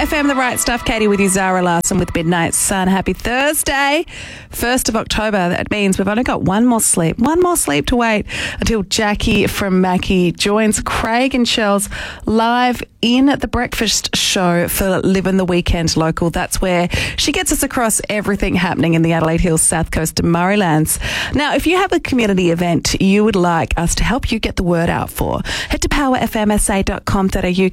FM, the right stuff. Katie with you, Zara Larson with Midnight Sun. Happy Thursday, 1st of October. That means we've only got one more sleep to wait until Jackie from Mackie joins Craig and Shells live in the breakfast show for Livin' the Weekend Local. That's where she gets us across everything happening in the Adelaide Hills, South Coast and Murraylands. Now, if you have a community event you would like us to help you get the word out for, head to powerfmsa.com.au,